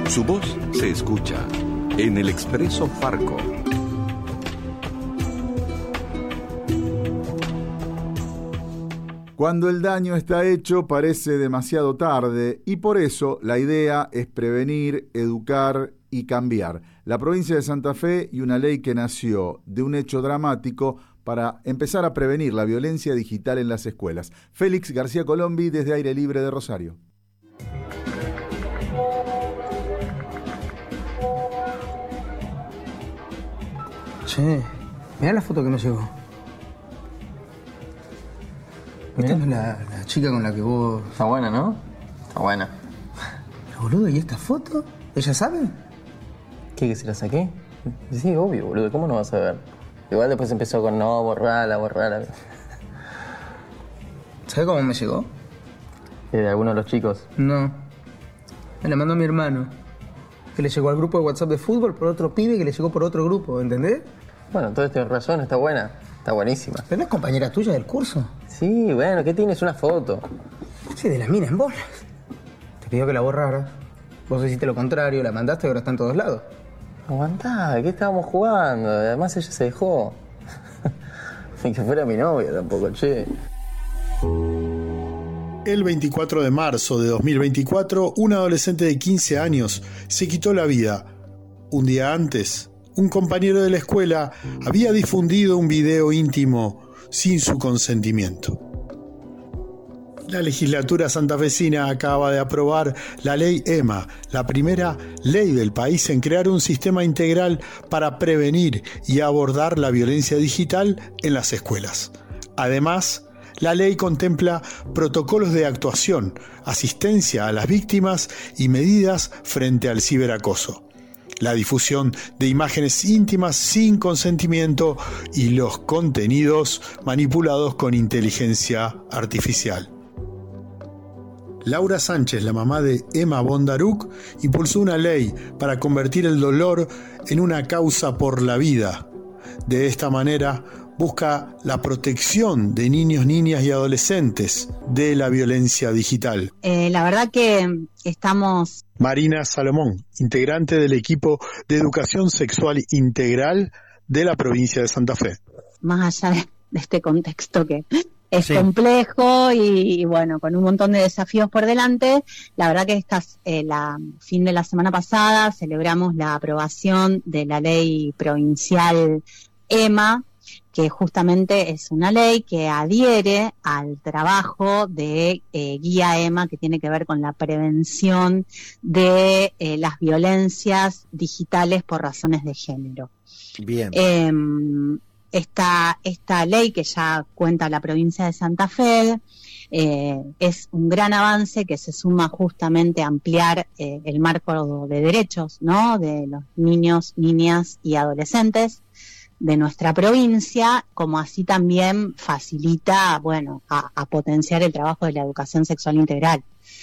Su voz se escucha en el Expreso Farco. Cuando el daño está hecho parece demasiado tarde y por eso la idea es prevenir, educar y cambiar. La provincia de Santa Fe y una ley que nació de un hecho dramático para empezar a prevenir la violencia digital en las escuelas. Félix García Colombi desde Aire Libre de Rosario. Che, mirá la foto que me llegó. Esta no es la chica con la que vos... Está buena, ¿no? Está buena. Pero, boludo, ¿y esta foto? ¿Ella sabe? ¿Qué, que se la saqué? Sí, obvio, boludo. ¿Cómo no vas a ver? Igual después empezó con no, borrala. ¿Sabes cómo me llegó? ¿De alguno de los chicos? No. Me la mandó mi hermano. Que le llegó al grupo de WhatsApp de fútbol por otro pibe que le llegó por otro grupo, ¿entendés? Bueno, entonces tienes razón, está buena. Está buenísima. ¿Pero no es compañera tuya del curso? Sí, bueno, ¿qué tienes? Una foto. Sí, de la mina en bolas. Te pidió que la borrara. Vos hiciste lo contrario, la mandaste y ahora está en todos lados. Aguantá, ¿qué estábamos jugando? Además ella se dejó. Ni que fuera mi novia tampoco, che. El 24 de marzo de 2024, un adolescente de 15 años se quitó la vida. Un día antes, un compañero de la escuela había difundido un video íntimo sin su consentimiento. La legislatura santafesina acaba de aprobar la ley EMA, la primera ley del país en crear un sistema integral para prevenir y abordar la violencia digital en las escuelas. Además, la ley contempla protocolos de actuación, asistencia a las víctimas y medidas frente al ciberacoso, la difusión de imágenes íntimas sin consentimiento y los contenidos manipulados con inteligencia artificial. Laura Sánchez, la mamá de Emma Bondaruk, impulsó una ley para convertir el dolor en una causa por la vida. De esta manera, busca la protección de niños, niñas y adolescentes de la violencia digital. La verdad que estamos... Marina Salomón, integrante del equipo de educación sexual integral de la provincia de Santa Fe. Más allá de este contexto que es complejo y bueno, con un montón de desafíos por delante, la verdad que fin de la semana pasada celebramos la aprobación de la ley provincial EMA, que justamente es una ley que adhiere al trabajo de Guía EMA, que tiene que ver con la prevención de las violencias digitales por razones de género. Bien. Esta ley que ya cuenta la provincia de Santa Fe es un gran avance que se suma justamente a ampliar el marco de derechos, ¿no?, de los niños, niñas y adolescentes de nuestra provincia, como así también facilita, bueno, a potenciar el trabajo de la educación sexual integral.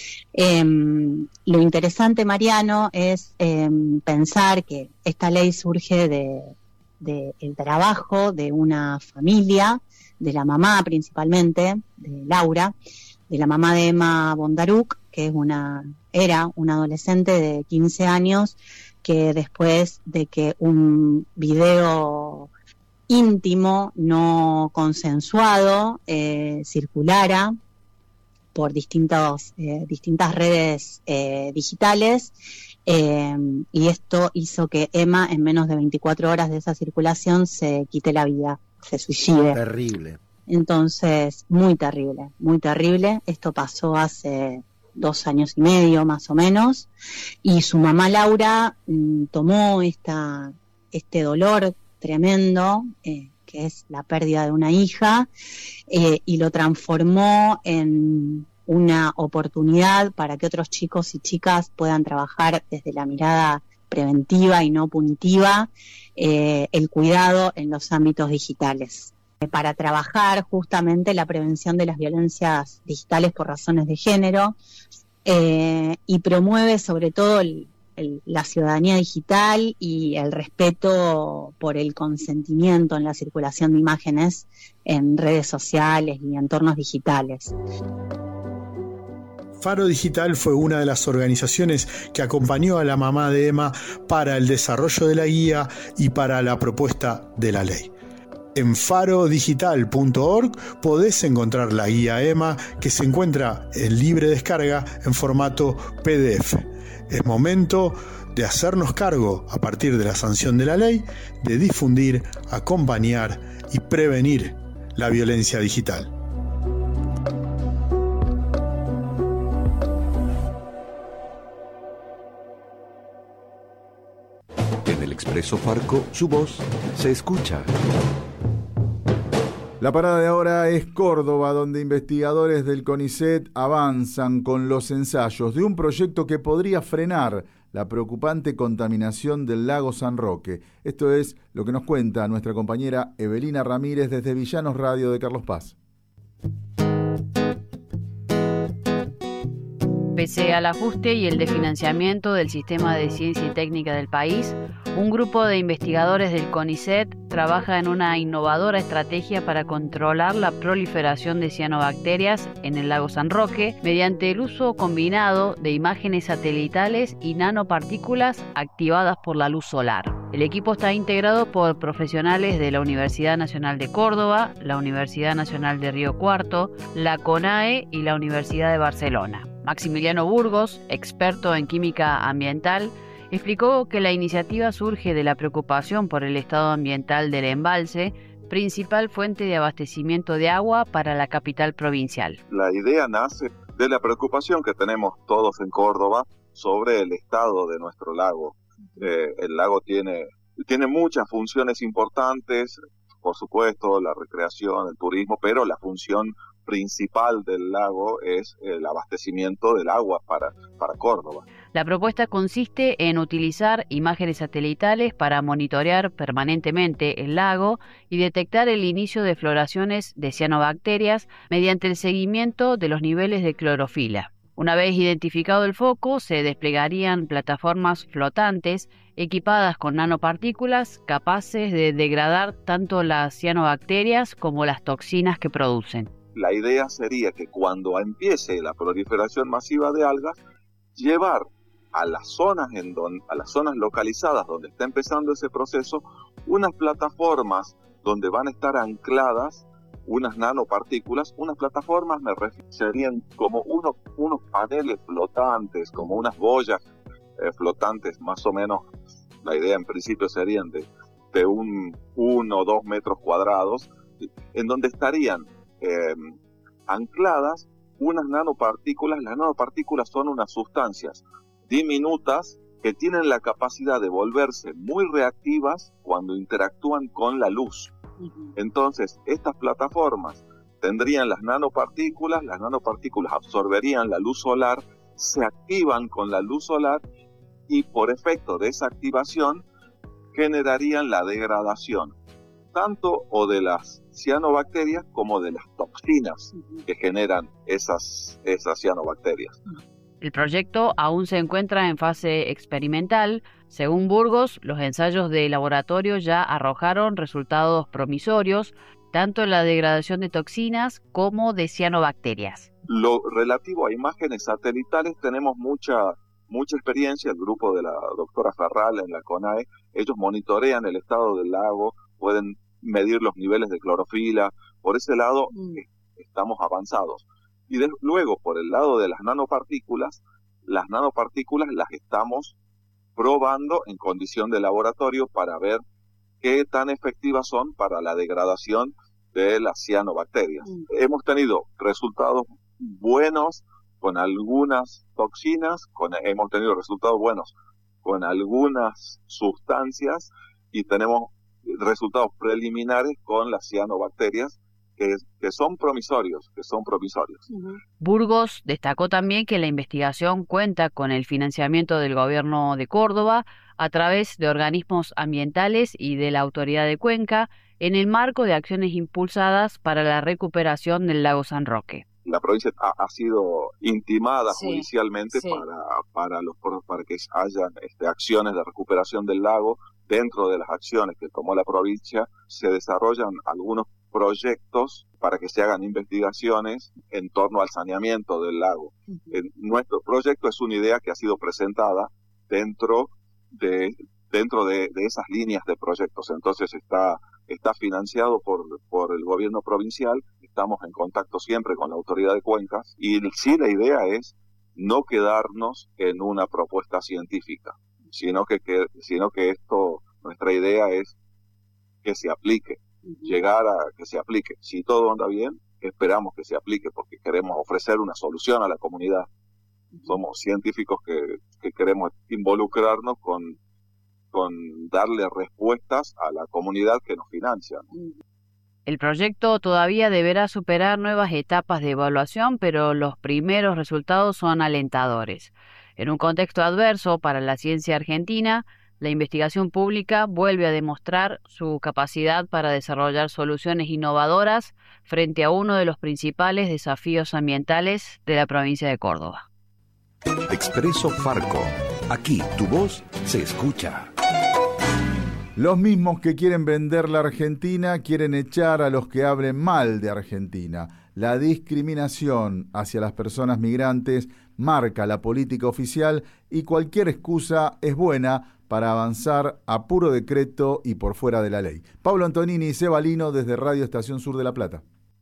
Lo interesante, Mariano, es pensar que esta ley surge del trabajo de una familia, de la mamá principalmente, de Laura, de la mamá de Emma Bondaruk, que era una adolescente de 15 años, que después de que un video íntimo no consensuado circulara por distintas redes digitales, y esto hizo que Emma, en menos de 24 horas de esa circulación, se quite la vida, se suicide. Terrible. Entonces, muy terrible, muy terrible. Esto pasó hace 2 años y medio más o menos, y su mamá Laura tomó este dolor tremendo, que es la pérdida de una hija, y lo transformó en una oportunidad para que otros chicos y chicas puedan trabajar desde la mirada preventiva y no punitiva el cuidado en los ámbitos digitales, para trabajar justamente la prevención de las violencias digitales por razones de género, y promueve sobre todo la ciudadanía digital y el respeto por el consentimiento en la circulación de imágenes en redes sociales y entornos digitales. Faro Digital fue una de las organizaciones que acompañó a la mamá de Emma para el desarrollo de la guía y para la propuesta de la ley. En farodigital.org podés encontrar la guía Emma, que se encuentra en libre descarga en formato PDF. Es momento de hacernos cargo, a partir de la sanción de la ley, de difundir, acompañar y prevenir la violencia digital. En el Expreso Farco, su voz se escucha. La parada de ahora es Córdoba, donde investigadores del CONICET avanzan con los ensayos de un proyecto que podría frenar la preocupante contaminación del lago San Roque. Esto es lo que nos cuenta nuestra compañera Evelina Ramírez desde Villanos Radio de Carlos Paz. Pese al ajuste y el desfinanciamiento del sistema de ciencia y técnica del país, un grupo de investigadores del CONICET trabaja en una innovadora estrategia para controlar la proliferación de cianobacterias en el lago San Roque mediante el uso combinado de imágenes satelitales y nanopartículas activadas por la luz solar. El equipo está integrado por profesionales de la Universidad Nacional de Córdoba, la Universidad Nacional de Río Cuarto, la CONAE y la Universidad de Barcelona. Maximiliano Burgos, experto en química ambiental, explicó que la iniciativa surge de la preocupación por el estado ambiental del embalse, principal fuente de abastecimiento de agua para la capital provincial. La idea nace de la preocupación que tenemos todos en Córdoba sobre el estado de nuestro lago. El lago tiene muchas funciones importantes, por supuesto, la recreación, el turismo, pero la función principal del lago es el abastecimiento del agua para Córdoba. La propuesta consiste en utilizar imágenes satelitales para monitorear permanentemente el lago y detectar el inicio de floraciones de cianobacterias mediante el seguimiento de los niveles de clorofila. Una vez identificado el foco, se desplegarían plataformas flotantes equipadas con nanopartículas capaces de degradar tanto las cianobacterias como las toxinas que producen. La idea sería que cuando empiece la proliferación masiva de algas, llevar a las zonas localizadas donde está empezando ese proceso, unas plataformas donde van a estar ancladas unas nanopartículas. Unas plataformas serían como unos paneles flotantes, como unas boyas flotantes, más o menos. La idea en principio serían de 1 o 2 metros cuadrados, en donde estarían ancladas unas nanopartículas. Las nanopartículas son unas sustancias diminutas que tienen la capacidad de volverse muy reactivas cuando interactúan con la luz. Entonces, estas plataformas tendrían las nanopartículas absorberían la luz solar, se activan con la luz solar y por efecto de esa activación generarían la degradación tanto o de las cianobacterias como de las toxinas que generan esas cianobacterias. El proyecto aún se encuentra en fase experimental. Según Burgos, los ensayos de laboratorio ya arrojaron resultados promisorios, tanto en la degradación de toxinas como de cianobacterias. Lo relativo a imágenes satelitales tenemos mucha experiencia. El grupo de la doctora Ferral en la CONAE, ellos monitorean el estado del lago, pueden medir los niveles de clorofila. Por ese lado estamos avanzados. Y luego, por el lado de las nanopartículas las estamos probando en condición de laboratorio para ver qué tan efectivas son para la degradación de las cianobacterias. Hemos tenido resultados buenos con algunas toxinas, hemos tenido resultados buenos con algunas sustancias y tenemos resultados preliminares con las cianobacterias que son promisorios. Burgos destacó también que la investigación cuenta con el financiamiento del Gobierno de Córdoba a través de organismos ambientales y de la Autoridad de Cuenca en el marco de acciones impulsadas para la recuperación del lago San Roque. La provincia ha sido intimada judicialmente para que hayan acciones de recuperación del lago. Dentro de las acciones que tomó la provincia se desarrollan algunos proyectos para que se hagan investigaciones en torno al saneamiento del lago. Nuestro proyecto es una idea que ha sido presentada dentro de esas líneas de proyectos. Entonces está financiado por el gobierno provincial. Estamos en contacto siempre con la autoridad de cuencas y sí, la idea es no quedarnos en una propuesta científica, sino que nuestra idea es que se aplique, llegar a que se aplique. Si todo anda bien, esperamos que se aplique porque queremos ofrecer una solución a la comunidad. Somos científicos que queremos involucrarnos con darle respuestas a la comunidad que nos financia, ¿no? El proyecto todavía deberá superar nuevas etapas de evaluación, pero los primeros resultados son alentadores. En un contexto adverso para la ciencia argentina, la investigación pública vuelve a demostrar su capacidad para desarrollar soluciones innovadoras frente a uno de los principales desafíos ambientales de la provincia de Córdoba. Expreso Farco. Aquí tu voz se escucha. Los mismos que quieren vender la Argentina quieren echar a los que hablen mal de Argentina. La discriminación hacia las personas migrantes marca la política oficial y cualquier excusa es buena para avanzar a puro decreto y por fuera de la ley. Pablo Antonini y Seba Lino desde Radio Estación Sur de La Plata.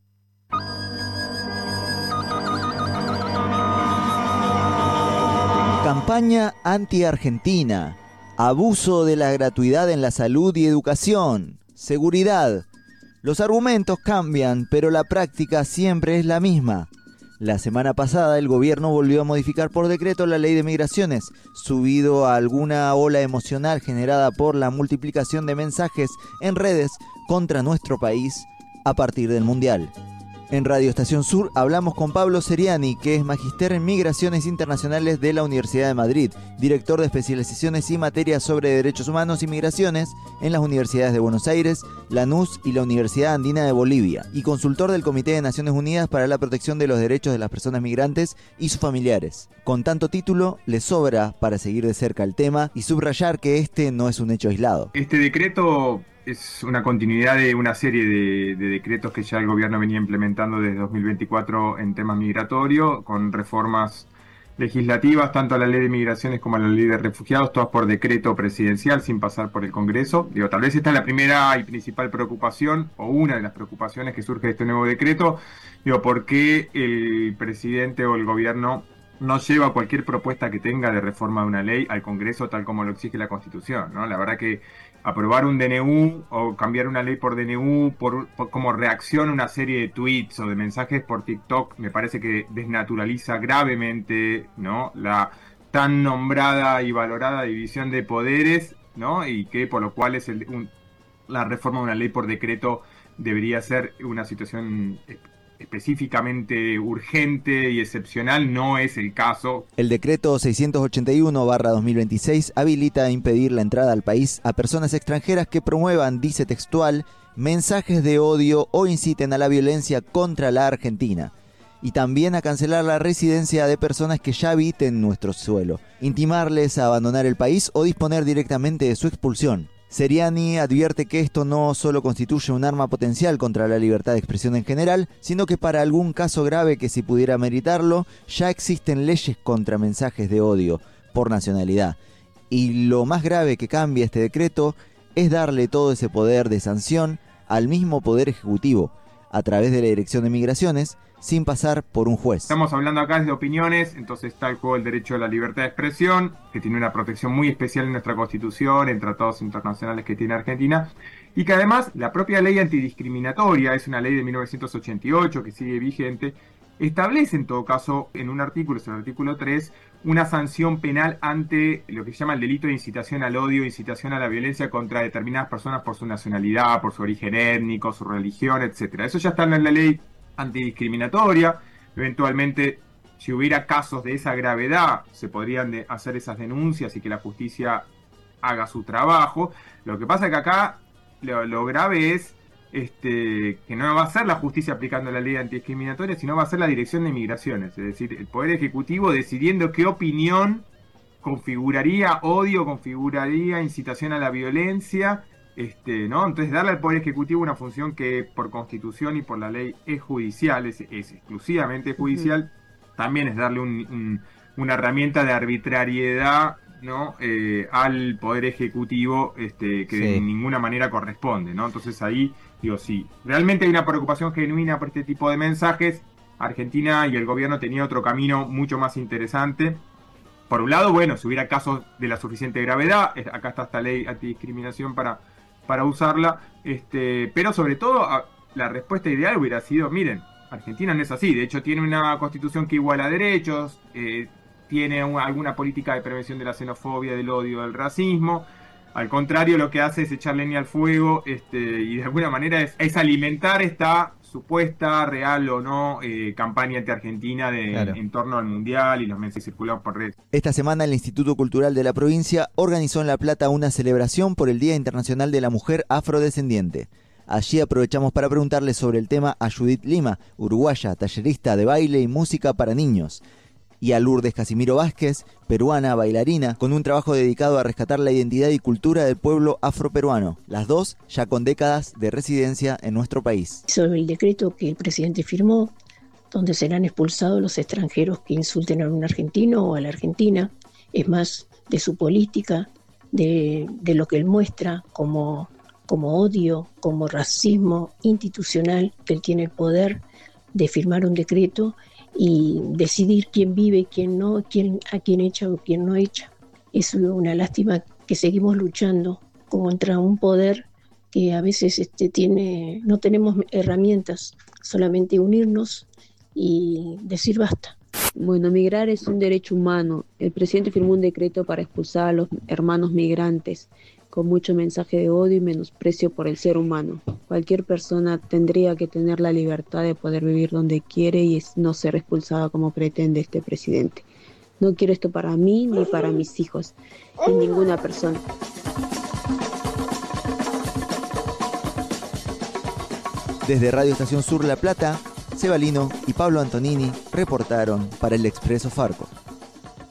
Campaña anti-Argentina. Abuso de la gratuidad en la salud y educación. Seguridad. Los argumentos cambian, pero la práctica siempre es la misma. La semana pasada el gobierno volvió a modificar por decreto la ley de migraciones, subido a alguna ola emocional generada por la multiplicación de mensajes en redes contra nuestro país a partir del Mundial. En Radio Estación Sur hablamos con Pablo Seriani, que es magíster en Migraciones Internacionales de la Universidad de Madrid, director de especializaciones y materias sobre derechos humanos y migraciones en las universidades de Buenos Aires, Lanús y la Universidad Andina de Bolivia, y consultor del Comité de Naciones Unidas para la Protección de los Derechos de las Personas Migrantes y sus familiares. Con tanto título, le sobra para seguir de cerca el tema y subrayar que este no es un hecho aislado. Este decreto es una continuidad de una serie de decretos que ya el gobierno venía implementando desde 2024 en temas migratorios, con reformas legislativas, tanto a la ley de migraciones como a la ley de refugiados, todas por decreto presidencial, sin pasar por el Congreso. Tal vez esta es la primera y principal preocupación, o una de las preocupaciones que surge de este nuevo decreto. ¿Por qué el presidente o el gobierno no lleva cualquier propuesta que tenga de reforma de una ley al Congreso tal como lo exige la Constitución, ¿no? La verdad que aprobar un DNU o cambiar una ley por DNU por como reacción a una serie de tweets o de mensajes por TikTok me parece que desnaturaliza gravemente, ¿no?, la tan nombrada y valorada división de poderes, ¿no?, y que por lo cual la reforma de una ley por decreto debería ser una situación específicamente urgente y excepcional. No es el caso. El decreto 681/2026 habilita impedir la entrada al país a personas extranjeras que promuevan, dice textual, mensajes de odio o inciten a la violencia contra la Argentina, y también a cancelar la residencia de personas que ya habiten nuestro suelo, intimarles a abandonar el país o disponer directamente de su expulsión. Seriani advierte que esto no solo constituye un arma potencial contra la libertad de expresión en general, sino que para algún caso grave que si pudiera meritarlo, ya existen leyes contra mensajes de odio por nacionalidad. Y lo más grave que cambia este decreto es darle todo ese poder de sanción al mismo Poder Ejecutivo, a través de la Dirección de Migraciones, sin pasar por un juez. Estamos hablando acá de opiniones, entonces está el juego del derecho a la libertad de expresión, que tiene una protección muy especial en nuestra Constitución, en tratados internacionales que tiene Argentina, y que además la propia ley antidiscriminatoria, es una ley de 1988 que sigue vigente, establece en todo caso en un artículo, es el artículo 3, una sanción penal ante lo que se llama el delito de incitación al odio, incitación a la violencia contra determinadas personas por su nacionalidad, por su origen étnico, su religión, etc. Eso ya está en la ley antidiscriminatoria. Eventualmente, si hubiera casos de esa gravedad, se podrían hacer esas denuncias y que la justicia haga su trabajo. Lo que pasa es que acá lo grave es que no va a ser la justicia aplicando la ley antidiscriminatoria, sino va a ser la Dirección de Migraciones, es decir, el Poder Ejecutivo decidiendo qué opinión configuraría odio, configuraría incitación a la violencia ¿no? Entonces, darle al Poder Ejecutivo una función que por Constitución y por la ley es judicial, es exclusivamente judicial, también es darle una herramienta de arbitrariedad, ¿no? Al Poder Ejecutivo que de ninguna manera corresponde, ¿no? Entonces ahí, digo, sí, realmente hay una preocupación genuina por este tipo de mensajes. Argentina y el gobierno tenía otro camino mucho más interesante. Por un lado, bueno, si hubiera casos de la suficiente gravedad, acá está esta ley antidiscriminación para usarla, pero sobre todo la respuesta ideal hubiera sido, miren, Argentina no es así, de hecho tiene una constitución que iguala derechos, tiene alguna política de prevención de la xenofobia, del odio, del racismo. Al contrario, lo que hace es echar leña al fuego y de alguna manera es alimentar esta supuesta, real o no, campaña anti-argentina en torno al Mundial y los mensajes circulados por redes. Esta semana el Instituto Cultural de la provincia organizó en La Plata una celebración por el Día Internacional de la Mujer Afrodescendiente. Allí aprovechamos para preguntarle sobre el tema a Judith Lima, uruguaya, tallerista de baile y música para niños, y a Lourdes Casimiro Vázquez, peruana, bailarina, con un trabajo dedicado a rescatar la identidad y cultura del pueblo afroperuano, las dos ya con décadas de residencia en nuestro país. Sobre el decreto que el presidente firmó, donde serán expulsados los extranjeros que insulten a un argentino o a la Argentina, es más de su política, de lo que él muestra como odio, como racismo institucional, que él tiene el poder de firmar un decreto y decidir quién vive, quién no, a quién echa o quién no echa. Es una lástima que seguimos luchando contra un poder que a veces no tenemos herramientas, solamente unirnos y decir basta. Bueno, migrar es un derecho humano. El presidente firmó un decreto para expulsar a los hermanos migrantes, con mucho mensaje de odio y menosprecio por el ser humano. Cualquier persona tendría que tener la libertad de poder vivir donde quiere y no ser expulsada como pretende este presidente. No quiero esto para mí ni para mis hijos, ni ninguna persona. Desde Radio Estación Sur La Plata, Seba Lino y Pablo Antonini reportaron para el Expreso Farco.